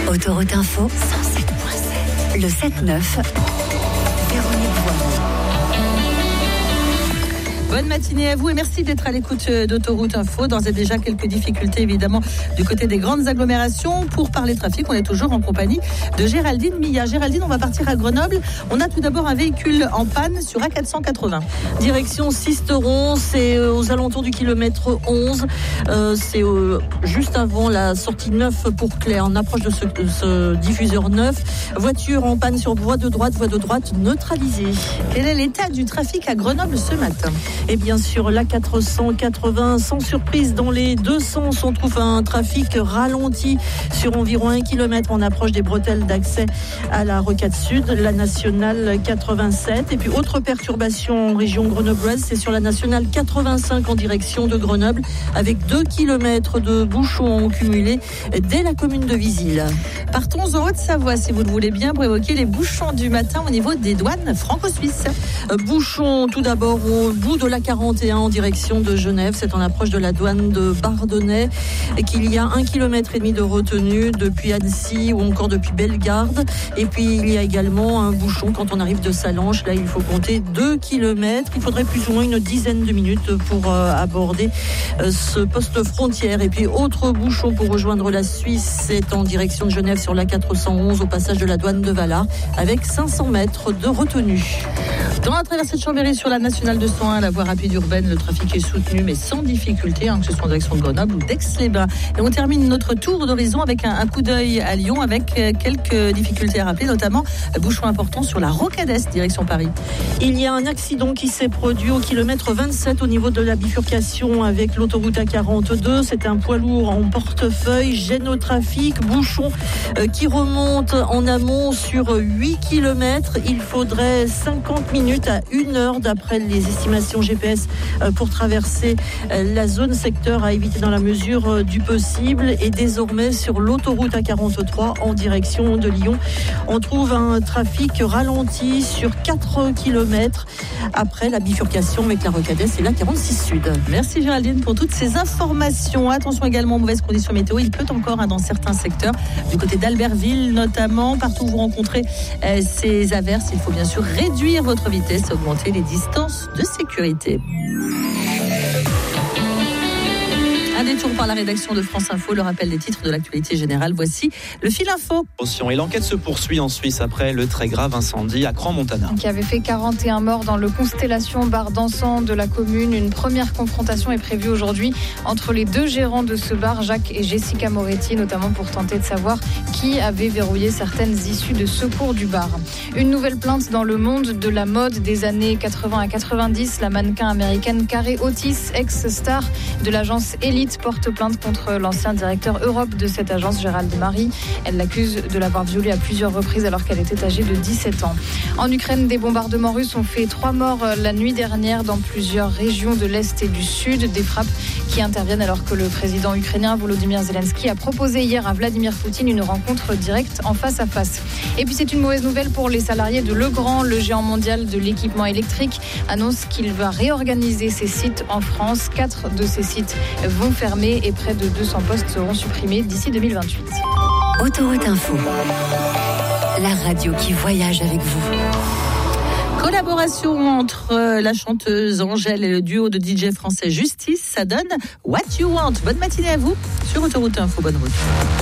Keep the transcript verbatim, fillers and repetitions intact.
Autoroute Info, cent sept virgule sept. Le sept neuf. Véronique Boireau. Bonne matinée à vous et merci d'être à l'écoute d'Autoroute Info. D'ores et déjà quelques difficultés évidemment du côté des grandes agglomérations. Pour parler trafic, on est toujours en compagnie de Géraldine Milla. Géraldine, on va partir à Grenoble. On a tout d'abord un véhicule en panne sur A quatre cent quatre-vingts. Direction Sisteron, c'est aux alentours du kilomètre onze. Euh, c'est euh, juste avant la sortie neuf pour Claire. On approche de ce, de ce diffuseur neuf. Voiture en panne sur voie de droite, voie de droite neutralisée. Quel est l'état du trafic à Grenoble ce matin ? Et bien sûr, l'A quatre cent quatre-vingts, sans surprise, dans les deux sens, on trouve un trafic ralenti sur environ un kilomètre. On approche des bretelles d'accès à la Rocade Sud, la nationale quatre-vingt-sept. Et puis, autre perturbation en région grenobloise, c'est sur la nationale quatre-vingt-cinq en direction de Grenoble, avec deux kilomètres de bouchons cumulés dès la commune de Visil. Partons en Haute-Savoie, si vous le voulez bien, pour évoquer les bouchons du matin au niveau des douanes franco-suisses. Bouchons tout d'abord au bout de la quarante et un en direction de Genève. C'est en approche de la douane de Bardonnay et qu'il y a un kilomètre et demi de retenue depuis Annecy ou encore depuis Bellegarde. Et puis il y a également un bouchon quand on arrive de Salanches. Là, il faut compter deux kilomètres. Il faudrait plus ou moins une dizaine de minutes pour euh, aborder euh, ce poste frontière. Et puis autre bouchon pour rejoindre la Suisse, c'est en direction de Genève sur la quatre cent onze au passage de la douane de Valar avec cinq cents mètres de retenue. Dans la traversée de Chambéry sur la nationale deux cent un, la voie rapide urbaine, le trafic est soutenu mais sans difficulté, hein, que ce soit en direction de Grenoble ou d'Aix-les-Bains. Et on termine notre tour d'horizon avec un, un coup d'œil à Lyon avec euh, quelques difficultés à rappeler, notamment euh, bouchon important sur la Rocade Est, direction Paris. Il y a un accident qui s'est produit au kilomètre vingt-sept au niveau de la bifurcation avec l'autoroute A quarante-deux. C'est un poids lourd en portefeuille, gêne au trafic, bouchon euh, qui remonte en amont sur huit kilomètres. Il faudrait cinquante minutes à une heure d'après les estimations G P S pour traverser la zone secteur à éviter dans la mesure du possible. Et désormais sur l'autoroute A quarante-trois en direction de Lyon, on trouve un trafic ralenti sur quatre kilomètres après la bifurcation avec la Rocade Est et la quarante-six Sud. Merci Géraldine pour toutes ces informations. Attention également aux mauvaises conditions météo. Il pleut encore hein, dans certains secteurs, du côté d'Albertville notamment. Partout où vous rencontrez euh, ces averses, il faut bien sûr réduire votre vitesse, augmenter les distances de sécurité. Un détour par la rédaction de France Info, le rappel des titres de l'actualité générale. Voici le fil info. Et l'enquête se poursuit en Suisse après le très grave incendie à Crans-Montana. Qui avait fait quarante et un morts dans le Constellation bar d'encens de la commune. Une première confrontation est prévue aujourd'hui entre les deux gérants de ce bar, Jacques et Jessica Moretti, notamment pour tenter de savoir qui avait verrouillé certaines issues de secours du bar. Une nouvelle plainte dans le monde de la mode des années quatre-vingts à quatre-vingt-dix. La mannequin américaine Carrie Otis, ex-star de l'agence Elite, porte plainte contre l'ancien directeur Europe de cette agence, Gérald Marie. Elle l'accuse de l'avoir violée à plusieurs reprises alors qu'elle était âgée de dix-sept ans. En Ukraine, des bombardements russes ont fait trois morts la nuit dernière dans plusieurs régions de l'Est et du Sud. Des frappes qui interviennent alors que le président ukrainien Volodymyr Zelensky a proposé hier à Vladimir Poutine une rencontre directe en face à face. Et puis c'est une mauvaise nouvelle pour les salariés de Legrand. Le géant mondial de l'équipement électrique annonce qu'il va réorganiser ses sites en France. Quatre de ces sites vont fermer et près de deux cents postes seront supprimés d'ici deux mille vingt-huit. Autoroute Info, la radio qui voyage avec vous. Collaboration entre la chanteuse Angèle et le duo de D J français Justice, ça donne What You Want. Bonne matinée à vous sur Autoroute Info, bonne route.